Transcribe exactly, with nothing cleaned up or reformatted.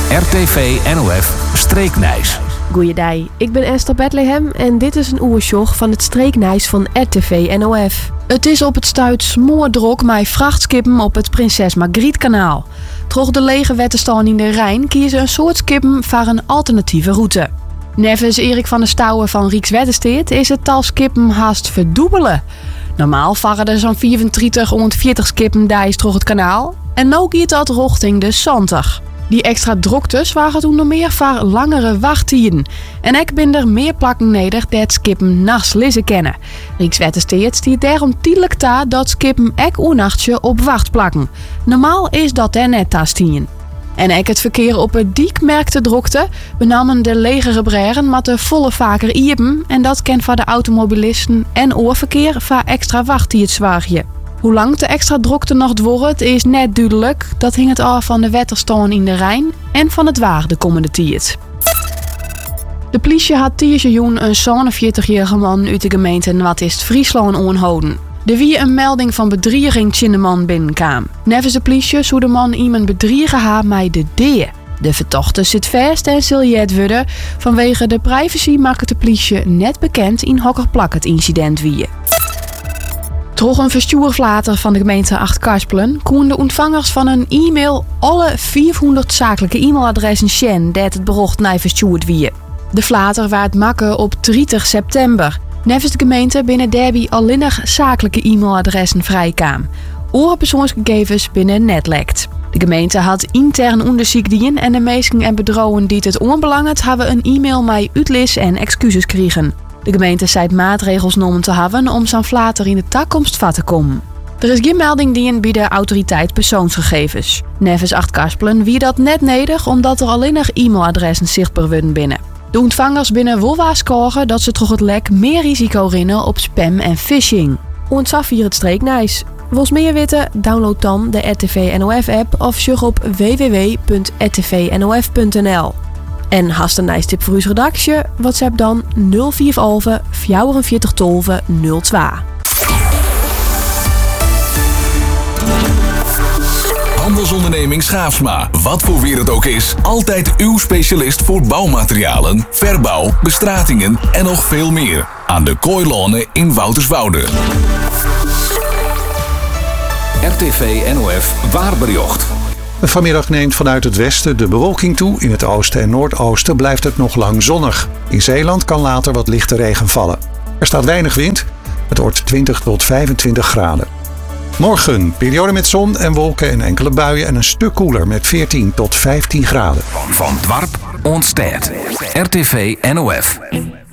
R T V N O F Streeknijs. Goeiedag, ik ben Esther Bethlehem en dit is een oersjog van het Streeknijs van R T V N O F. Het is op het stuit smoordrok met vrachtskippen op het Prinses Margriet kanaal. Troch de lege wettenstaan in de Rijn kiezen een soort skippen voor een alternatieve route. Nevens Erik van der Stouwen van Rijkswaterstaat is het tal skippen haast verdubbelen. Normaal varen er zo'n vierentwintig tot veertig skippen daags door het kanaal en nu gaat dat richting de zestig. Die extra droktes waren toen nog meer voor langere wachttijden. En ik ben er meer plakken neder dat skippen nachts lissen kennen. Rijkswaterstaat stiert daarom tijdelijk ta dat skippen ek oernachtje op wacht plakken. Normaal is dat er net tastien. En ik het verkeer op het diek merkte drokte. We namen de legere breren maar de volle vaker iepen. En dat kent voor de automobilisten en oorverkeer voor extra wachttijd zwaarje. Hoe lang de extra drokte nog wordt is net duidelijk. Dat hing het af van de wetterstaan in de Rijn en van het waar de komende tijd. De politie had tien een zevenenveertigjarige man uit de gemeente wat is Friesland aanhouden. Er wie een melding van bedrieging in de man binnenkwam. Nevens de politie zou de man iemand bedriegen had met de D. De vertochte zit vast en zal jet worden. Vanwege de privacy maakt de politie net bekend in hokkerplak het incident wie. Troch een verstuurflater van de gemeente Acht-Karspelen koen de ontvangers van een e-mail alle vierhonderd zakelijke e-mailadressen zien dat het bericht naar verstuurd wie. De flater waard makken op dertig september. Nevens de gemeente binnen derby alleenig zakelijke e-mailadressen vrijkwam. Oren persoonsgegevens binnen net lekt. De gemeente had intern onderzoek dien en de mensen en bedrouwen die het onbelangt hebben een e-mail met uitlis en excuses kregen. De gemeente zei maatregels genomen te hebben om zo'n flater in de toekomst vat te komen. Er is geen melding dien bij de autoriteit persoonsgegevens. Nevens Acht-Karspelen wie dat net nodig omdat er alleenig e-mailadressen zichtbaar worden binnen. De ontvangers binnen wil waarschuwen dat ze toch het lek meer risico rennen op spam en phishing. Ontzaf hier het Streeknijs. Wils meer weten? Download dan de R T V N O F app of surf op w w w punt r t v n o f punt n l. En hast een nice tip voor uw redactie? WhatsApp dan nul vier elf vierenveertig twaalf nul twee. Handelsonderneming Schaafsma. Wat voor weer het ook is. Altijd uw specialist voor bouwmaterialen, verbouw, bestratingen en nog veel meer. Aan de Kooilonen in Wouterswoude. R T V N O F Waarbericht. Vanmiddag neemt vanuit het westen de bewolking toe. In het oosten en noordoosten blijft het nog lang zonnig. In Zeeland kan later wat lichte regen vallen. Er staat weinig wind. Het wordt twintig tot vijfentwintig graden. Morgen periode met zon en wolken en enkele buien en een stuk koeler met veertien tot vijftien graden. Van Dwarp ontstaat. R T V N O F.